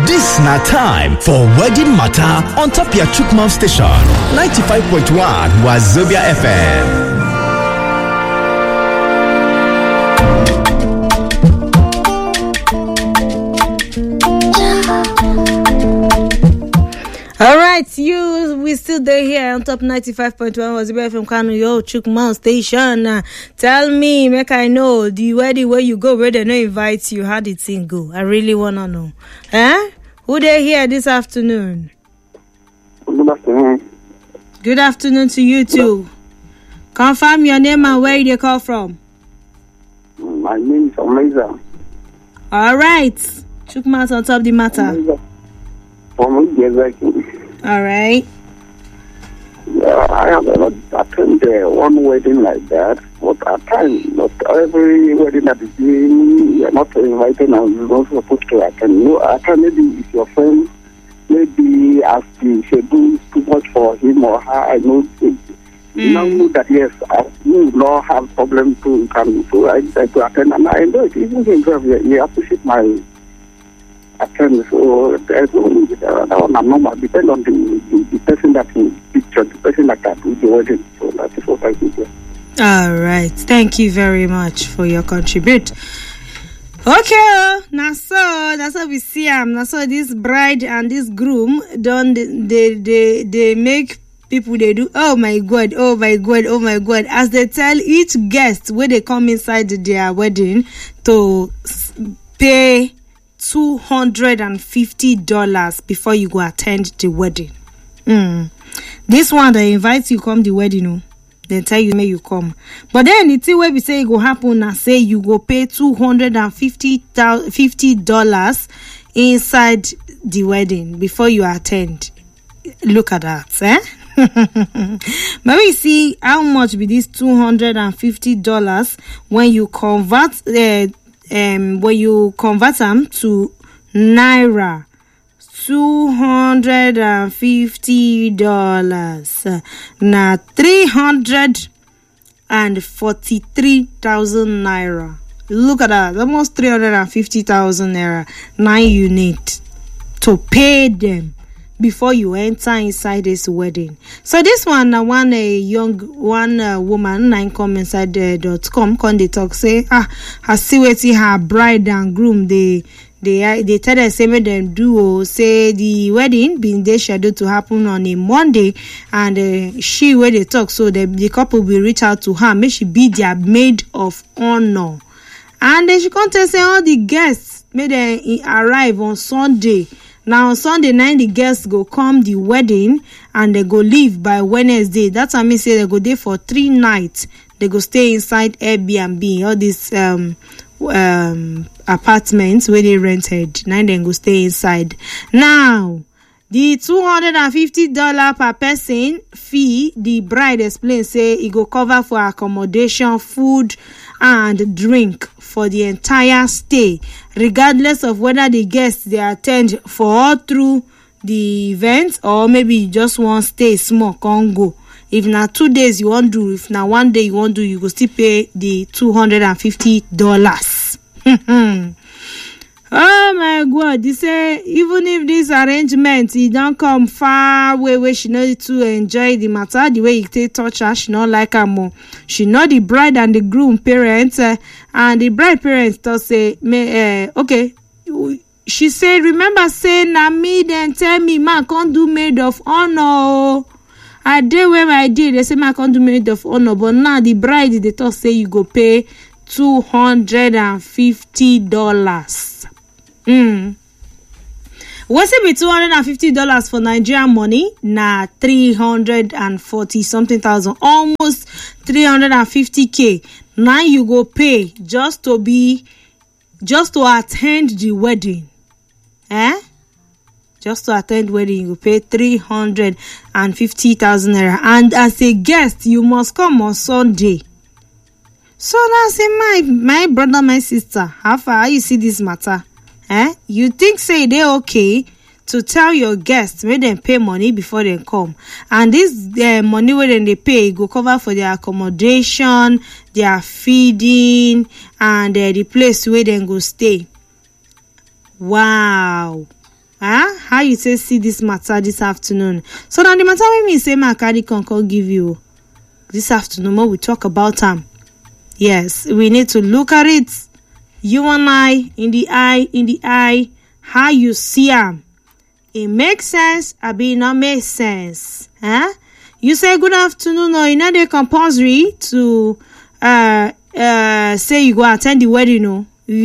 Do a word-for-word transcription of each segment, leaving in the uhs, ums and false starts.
This na time for Wedding Matter on top your Chukmouth station. ninety-five point one Wazobia F M. All right, you, we still there here on top ninety-five point one Wazobia F M Kano, yo, Chukmouth station. Uh, tell me, make I know, the wedding where you go, where they no invite you, how did thing go? I really want to know. Eh? Who they here this afternoon? Good afternoon. Good afternoon to you too. Confirm your name and where you call from. My name is Omeza. All right. Chukmouth on top the matter. Omeza. From Gezeki. All right. Yeah, I have not attended one wedding like that, but at times, not every wedding that is doing, you are not invited and you're not supposed to attend. No, at times maybe if your friend maybe as the schedule is too much for him or her, I know it, you know that yes, I do not have problem to come, so I decide to attend and I enjoy it. Even himself, he appreciate my attend, so there's no that one I'm normal. Depend on the, the, the person that you picture, the person that can do the wedding. So that is what I do. All right. Thank you very much for your contribute. Okay, now so that's how we see them. Now so this bride and this groom don't they they they make people they do. Oh my God! Oh my God! Oh my God! As they tell each guest when they come inside their wedding to pay two hundred and fifty dollars before you go attend the wedding. Mm. This one they invite you come the wedding, no? Then tell you may you come. But then it's where we say it go happen and say you go pay two hundred and fifty dollars inside the wedding before you attend. Look at that, eh? But we see how much be this two hundred and fifty dollars when you convert uh, Um, when you convert them to naira, two hundred and fifty dollars, now three hundred and forty-three thousand naira. Look at that, almost three hundred and fifty thousand naira. Now you need to pay them before you enter inside this wedding. So this one, uh, one a uh, young one uh, woman, nine come inside uh, dot com, come they talk say, ah, I see what her bride and groom they they uh, they tell them say make them do say the wedding been they scheduled to happen on a Monday, and uh, she where they talk so the the couple will reach out to her, make she be their maid of honor, and then she come tell say all the guests may they arrive on Sunday. Now on Sunday night the guests go come the wedding and they go leave by Wednesday. That's what I mean say they go there for three nights. They go stay inside Airbnb, all these um um apartments where they rented. Now they go stay inside. Now the two hundred and fifty dollars per person fee, the bride explain say it go cover for accommodation, food and drink for the entire stay, regardless of whether the guests they attend for all through the event or maybe you just want stay small, can go. If na two days you want do, if na one day you want do, you go still pay the two hundred and fifty dollars. Oh my God! They say even if this arrangement it don't come far way where she know to enjoy the matter, the way you take touch her, she not like her more. She know the bride and the groom parents, uh, and the bride parents thought say, me, uh, okay. She said, remember saying na me then tell me man can't do maid of honor. I did when I did. They say man can't do maid of honor, but now the bride they thought say you go pay two hundred and fifty dollars. Hmm. What's it be two hundred and fifty dollars for Nigerian money? Nah, three hundred and forty something thousand, almost three hundred and fifty k. Now you go pay just to be, just to attend the wedding, eh? Just to attend wedding, you pay three hundred and fifty thousand naira, and as a guest, you must come on Sunday. So now say my my brother, my sister, how far you see this matter? Eh? You think say they okay to tell your guests where they pay money before they come, and this uh, money where they pay go cover for their accommodation, their feeding, and uh, the place where they go stay. Wow. Eh? how you say see this matter this afternoon. So now the matter with me say my carry can give you this afternoon. More we talk about them. Yes, we need to look at it. You and I in the eye, in the eye, how you see them. It makes sense, I be not make sense. Huh? You say good afternoon, or you know they compulsory to uh uh say you go attend the wedding, no.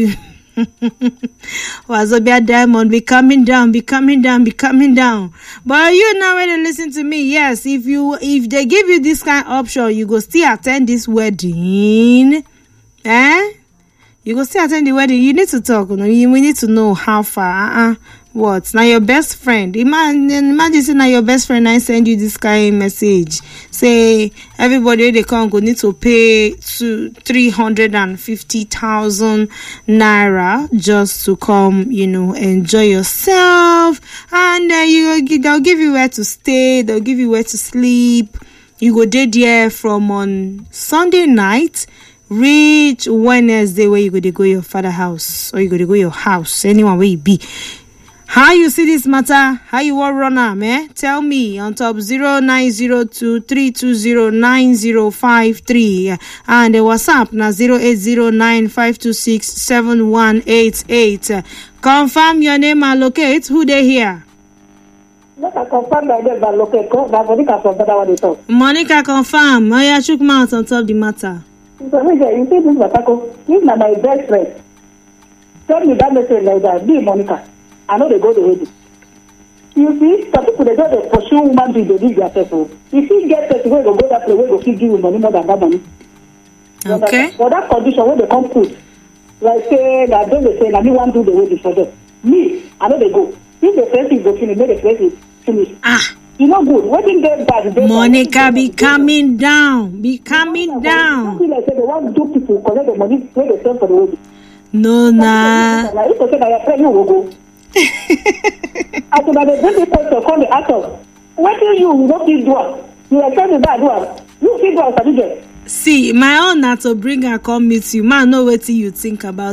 Wazobia Diamond be coming down, be coming down, be coming down. But you now when you listen to me, yes, if you if they give you this kind of option, you go still attend this wedding. Eh? You go still attend the wedding. You need to talk, you know. We need to know how far. Uh-uh. What? Now your best friend. Imagine, imagine say now your best friend I send you this kind of message. Say everybody they come go need to pay to three hundred and fifty thousand naira just to come, you know, enjoy yourself. And uh, you they'll give you where to stay. They'll give you where to sleep. You go there there from on Sunday night. Reach Wednesday where you go to go your father house or you go to go your house. Anyone where you be. How you see this matter? How you want run am, eh? Tell me on top zero nine zero two three two zero nine zero five three and the WhatsApp na zero eight zero nine five two six seven one eight eight. Confirm your name and locate who they here. Monica confirm my name and locate. Monica from that one they talk. Monica confirm. Oh yeah, chook mouth on top the matter. So you see this matter? This is my best friend. Tell me that message like that. Be Monica. I know they go the wedding. You see, some people they don't they pursue woman being they leave their people. If you get person where they go that place, where they keep giving money more than that money. Okay. For that condition, where they come put, like say, I don't they say, I me want to do the wedding for them. Me, I know they go. If the first is go finish, make the first is finish. Ah. You know good. Wedding day bad. Monica, be coming down. Be coming down. Like say they want to do people collect the money where they send for the wedding. No, nah. If they say that your friend you will go. As soon as they bring people to come the actor, what do you what you do? You are telling that do you feel what I did. See, my own na to bring her come meet you. Man, know what you think about